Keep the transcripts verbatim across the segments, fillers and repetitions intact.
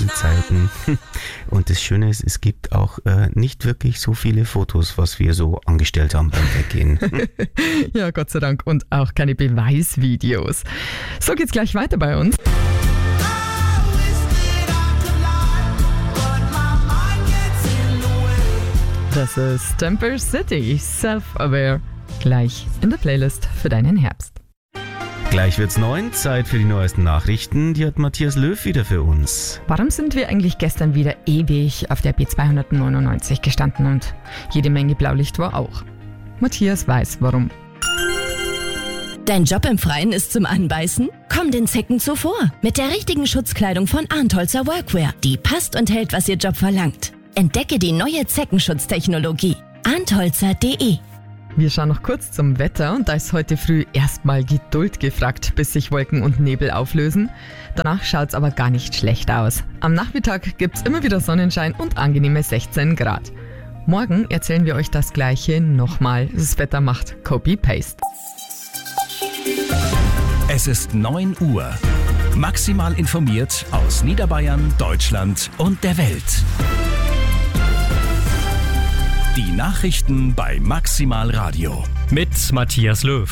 diesen Zeiten. Und das Schöne ist, es gibt auch äh, nicht wirklich so viele Fotos, was wir so angestellt haben beim Weggehen. Ja, Gott sei Dank. Und auch keine Beweisvideos. So geht's gleich weiter bei uns. Das ist Temper City, Self-Aware. Gleich in der Playlist für deinen Herbst. Gleich wird's neun, Zeit für die neuesten Nachrichten. Die hat Matthias Löw wieder für uns. Warum sind wir eigentlich gestern wieder ewig auf der B zweihundertneunundneunzig gestanden und jede Menge Blaulicht war auch? Matthias weiß warum. Dein Job im Freien ist zum Anbeißen? Komm den Zecken zuvor. Mit der richtigen Schutzkleidung von Arntholzer Workwear. Die passt und hält, was ihr Job verlangt. Entdecke die neue Zeckenschutztechnologie. arntholzer punkt de. Wir schauen noch kurz zum Wetter und da ist heute früh erstmal Geduld gefragt, bis sich Wolken und Nebel auflösen. Danach schaut's aber gar nicht schlecht aus. Am Nachmittag gibt's immer wieder Sonnenschein und angenehme sechzehn Grad. Morgen erzählen wir euch das Gleiche nochmal. Das Wetter macht Copy-Paste. Es ist neun Uhr. Maximal informiert aus Niederbayern, Deutschland und der Welt. Die Nachrichten bei Maximal Radio. Mit Matthias Löw.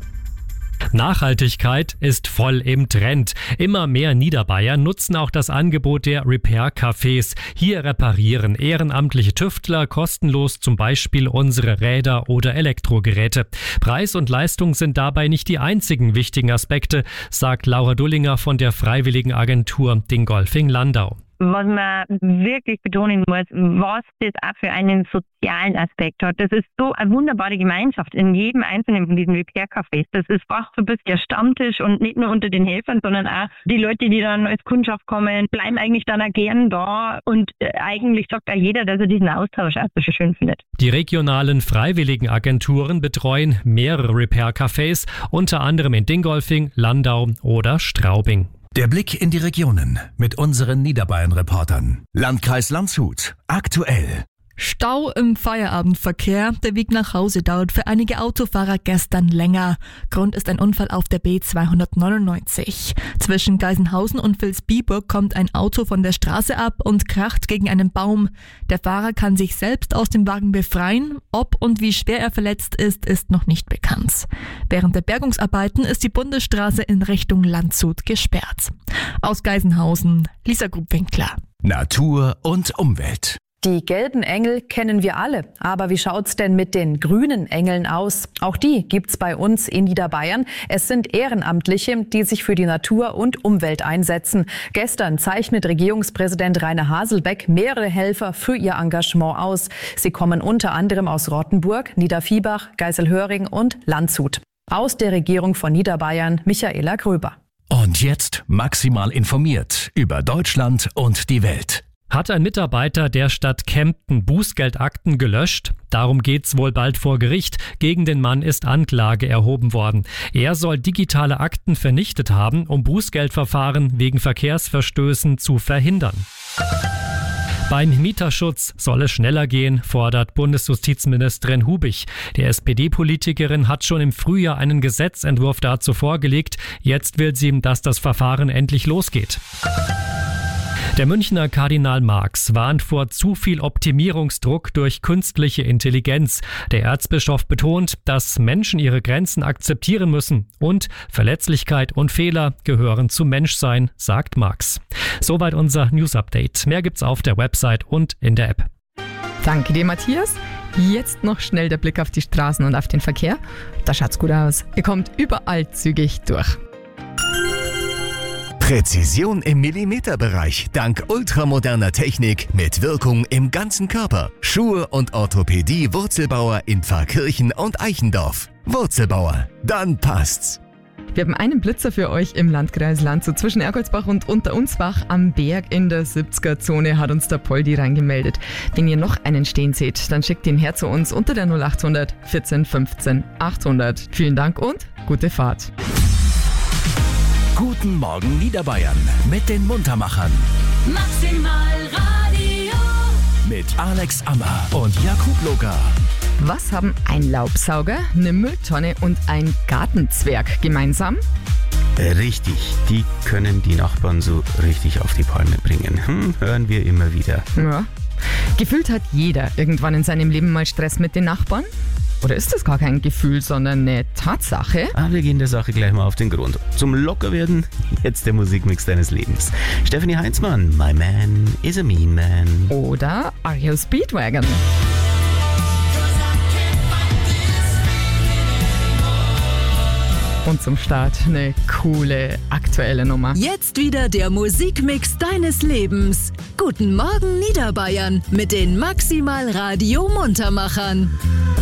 Nachhaltigkeit ist voll im Trend. Immer mehr Niederbayern nutzen auch das Angebot der Repair-Cafés. Hier reparieren ehrenamtliche Tüftler kostenlos zum Beispiel unsere Räder oder Elektrogeräte. Preis und Leistung sind dabei nicht die einzigen wichtigen Aspekte, sagt Laura Dullinger von der Freiwilligen Agentur Dingolfing Landau. Was man wirklich betonen muss, was das auch für einen sozialen Aspekt hat. Das ist so eine wunderbare Gemeinschaft in jedem einzelnen von diesen Repair-Cafés. Das ist fast so ein bisschen der Stammtisch und nicht nur unter den Helfern, sondern auch die Leute, die dann als Kundschaft kommen, bleiben eigentlich dann auch gern da und eigentlich sagt auch jeder, dass er diesen Austausch auch so schön findet. Die regionalen Freiwilligenagenturen betreuen mehrere Repair-Cafés, unter anderem in Dingolfing, Landau oder Straubing. Der Blick in die Regionen mit unseren Niederbayern-Reportern. Landkreis Landshut. Aktuell. Stau im Feierabendverkehr. Der Weg nach Hause dauert für einige Autofahrer gestern länger. Grund ist ein Unfall auf der B zweihundertneunundneunzig. Zwischen Geisenhausen und Vilsbiburg kommt ein Auto von der Straße ab und kracht gegen einen Baum. Der Fahrer kann sich selbst aus dem Wagen befreien. Ob und wie schwer er verletzt ist, ist noch nicht bekannt. Während der Bergungsarbeiten ist die Bundesstraße in Richtung Landshut gesperrt. Aus Geisenhausen, Lisa Grubwinkler. Natur und Umwelt. Die gelben Engel kennen wir alle, aber wie schaut's denn mit den grünen Engeln aus? Auch die gibt's bei uns in Niederbayern. Es sind Ehrenamtliche, die sich für die Natur und Umwelt einsetzen. Gestern zeichnet Regierungspräsident Rainer Haselbeck mehrere Helfer für ihr Engagement aus. Sie kommen unter anderem aus Rottenburg, Niederviehbach, Geiselhöring und Landshut. Aus der Regierung von Niederbayern, Michaela Gröber. Und jetzt maximal informiert über Deutschland und die Welt. Hat ein Mitarbeiter der Stadt Kempten Bußgeldakten gelöscht? Darum geht's wohl bald vor Gericht. Gegen den Mann ist Anklage erhoben worden. Er soll digitale Akten vernichtet haben, um Bußgeldverfahren wegen Verkehrsverstößen zu verhindern. Beim Mieterschutz soll es schneller gehen, fordert Bundesjustizministerin Hubich. Der S P D-Politikerin hat schon im Frühjahr einen Gesetzentwurf dazu vorgelegt. Jetzt will sie, dass das Verfahren endlich losgeht. Der Münchner Kardinal Marx warnt vor zu viel Optimierungsdruck durch künstliche Intelligenz. Der Erzbischof betont, dass Menschen ihre Grenzen akzeptieren müssen und Verletzlichkeit und Fehler gehören zum Menschsein, sagt Marx. Soweit unser News-Update. Mehr gibt's auf der Website und in der App. Danke dir, Matthias. Jetzt noch schnell der Blick auf die Straßen und auf den Verkehr. Da schaut's gut aus. Ihr kommt überall zügig durch. Präzision im Millimeterbereich dank ultramoderner Technik mit Wirkung im ganzen Körper. Schuhe und Orthopädie Wurzelbauer in Pfarrkirchen und Eichendorf. Wurzelbauer, dann passt's. Wir haben einen Blitzer für euch im Landkreis Landshut. Zwischen Ergoldsbach und Unterunsbach am Berg in der siebziger-Zone hat uns der Poldi reingemeldet. Wenn ihr noch einen stehen seht, dann schickt ihn her zu uns unter der null achthundert vierzehn fünfzehn achthundert. Vielen Dank und gute Fahrt. Guten Morgen Niederbayern mit den Muntermachern. Maximal Radio. Mit Alex Ammer und Jakub Logar. Was haben ein Laubsauger, eine Mülltonne und ein Gartenzwerg gemeinsam? Richtig, die können die Nachbarn so richtig auf die Palme bringen. Hm, hören wir immer wieder. Ja. Gefühlt hat jeder irgendwann in seinem Leben mal Stress mit den Nachbarn. Oder ist das gar kein Gefühl, sondern eine Tatsache? Ah, wir gehen der Sache gleich mal auf den Grund. Zum Lockerwerden, jetzt der Musikmix deines Lebens. Stephanie Heinzmann, My Man is a Mean Man. Oder R E O Speedwagon. Und zum Start eine coole, aktuelle Nummer. Jetzt wieder der Musikmix deines Lebens. Guten Morgen Niederbayern mit den Maximal Radio Muntermachern.